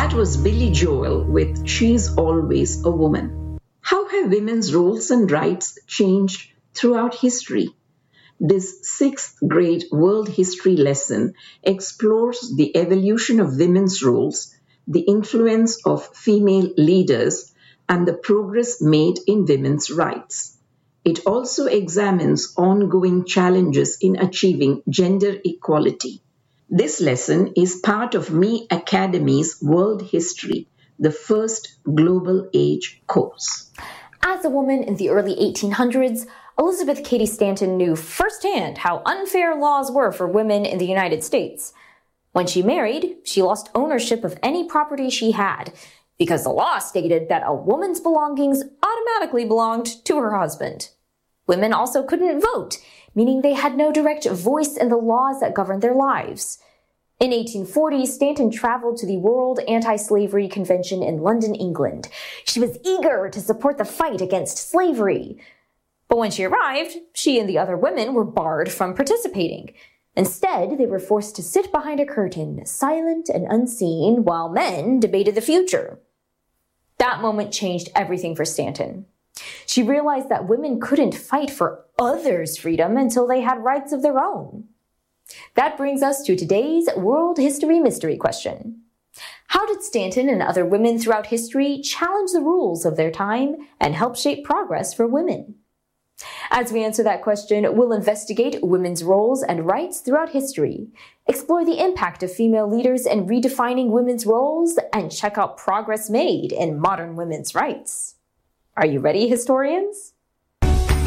That was Billy Joel with She's Always a Woman. How have women's roles and rights changed throughout history? This sixth grade world history lesson explores the evolution of women's roles, the influence of female leaders, and the progress made in women's rights. It also examines ongoing challenges in achieving gender equality. This lesson is part of Me Academy's World History, the first global age course. As a woman in the early 1800s, Elizabeth Cady Stanton knew firsthand how unfair laws were for women in the United States. When she married, she lost ownership of any property she had, because the law stated that a woman's belongings automatically belonged to her husband. Women also couldn't vote, meaning they had no direct voice in the laws that governed their lives. In 1840, Stanton traveled to the World Anti-Slavery Convention in London, England. She was eager to support the fight against slavery. But when she arrived, she and the other women were barred from participating. Instead, they were forced to sit behind a curtain, silent and unseen, while men debated the future. That moment changed everything for Stanton. She realized that women couldn't fight for others' freedom until they had rights of their own. That brings us to today's World History Mystery question. How did Stanton and other women throughout history challenge the rules of their time and help shape progress for women? As we answer that question, we'll investigate women's roles and rights throughout history, explore the impact of female leaders in redefining women's roles, and check out progress made in modern women's rights. Are you ready, historians?